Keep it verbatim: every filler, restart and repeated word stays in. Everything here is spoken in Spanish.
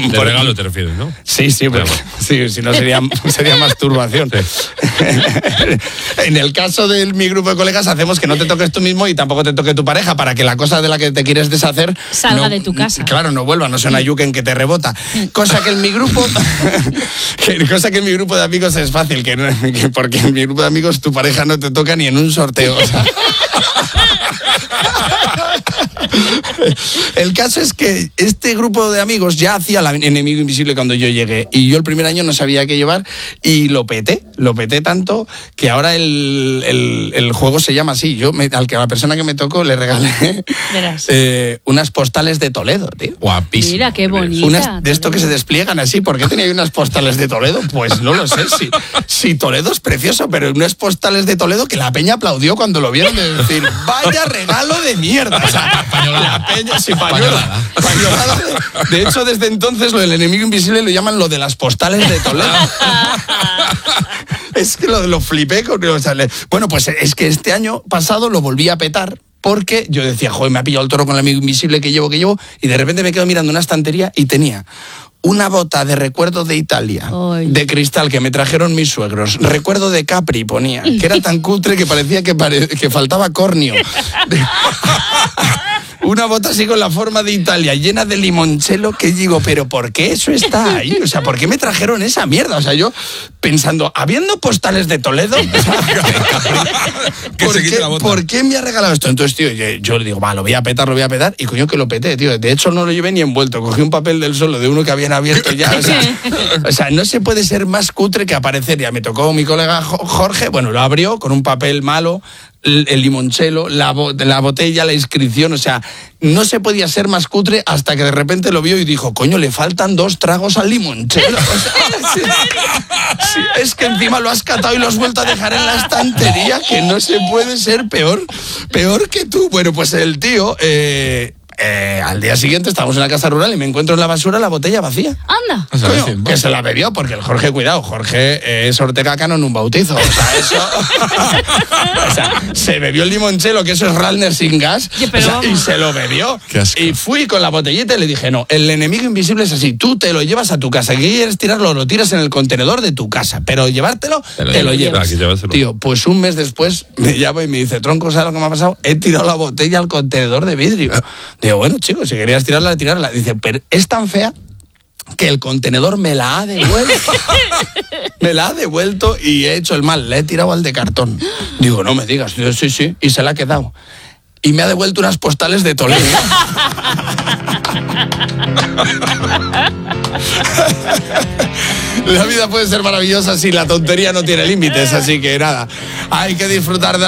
De por, regalo te refieres, ¿no? Sí, sí, pero, sí, si no sería, sería masturbación. Sí. En el caso de mi grupo de colegas hacemos que no te toques tú mismo y tampoco te toque tu pareja para que la cosa de la que te quieres deshacer salga no, de tu casa. Claro, no vuelva, no sea una yuca en que te rebota. Cosa que en mi grupo, que, cosa que en mi grupo de amigos es fácil, que, que porque en mi grupo de amigos tu pareja no te toca ni en un sorteo. O sea. El caso es que este grupo de amigos ya hacía el enemigo invisible cuando yo llegué y yo el primer año no sabía qué llevar y lo peté, lo peté tanto que ahora el, el, el juego se llama así. Yo me, al que a la persona que me tocó le regalé eh, unas postales de Toledo, tío. Guapísimo. Mira, qué bonita. Unas de esto que se despliegan así. ¿Por qué tenía unas postales de Toledo? Pues no lo sé. Si, si Toledo es precioso, pero unas postales de Toledo que la peña aplaudió cuando lo vieron, de decir, vaya regalo de mierda. O sea, la peña, sí, pañolada. Pañolada. De hecho, desde entonces lo del enemigo invisible lo llaman lo de las postales de Toledo. Es que lo, lo flipé con... O sea, le, bueno, pues es que este año pasado lo volví a petar porque yo decía, joder, me ha pillado el toro con el amigo invisible que llevo, que llevo, y de repente me quedo mirando una estantería y tenía una bota de recuerdo de Italia, Oy. de cristal, que me trajeron mis suegros. Recuerdo de Capri ponía, que era tan cutre que parecía que, pare, que faltaba córneo. De... Una bota así con la forma de Italia, llena de limoncello, que digo, pero ¿por qué eso está ahí? O sea, ¿por qué me trajeron esa mierda? O sea, yo pensando, habiendo postales de Toledo, o sea, ¿por, qué, ¿por qué me ha regalado esto? Entonces, tío, yo, yo le digo, va, lo voy a petar, lo voy a petar, y coño que lo peté, tío. De hecho, no lo llevé ni envuelto, cogí un papel del Solo de uno que habían abierto ya, o sea, o sea, no se puede ser más cutre que aparecer. Ya me tocó mi colega Jorge, bueno, lo abrió con un papel malo, el limoncello, la, bo- la botella, la inscripción, o sea, no se podía ser más cutre hasta que de repente lo vio y dijo, coño, le faltan dos tragos al limoncello. O sea, sí, sí, es que encima lo has catado y lo has vuelto a dejar en la estantería, que no se puede ser peor, peor que tú. Bueno, pues el tío... Eh, Eh, al día siguiente estábamos en la casa rural y me encuentro en la basura la botella vacía. Anda. Coño, que se la bebió, porque el Jorge, cuidado, Jorge eh, es Ortega Cano en un bautizo. O sea, eso... o sea, se bebió el limoncello, que eso es Ralner sin gas, sí, o sea, y se lo bebió. Y fui con la botellita y le dije, no, el enemigo invisible es así, tú te lo llevas a tu casa, que quieres tirarlo, lo tiras en el contenedor de tu casa, pero llevártelo, te lo, te lo llevas. Ah, tío, pues un mes después me llama y me dice, tronco, ¿sabes lo que me ha pasado? He tirado la botella al contenedor de vidrio. Digo, bueno, chicos, si querías tirarla, tirarla. Dice, pero es tan fea que el contenedor me la ha devuelto. Me la ha devuelto y he hecho el mal, le he tirado al de cartón. Digo, no me digas. Digo, sí, sí, y se la ha quedado. Y me ha devuelto unas postales de Toledo. La vida puede ser maravillosa si la tontería no tiene límites, así que nada, hay que disfrutar de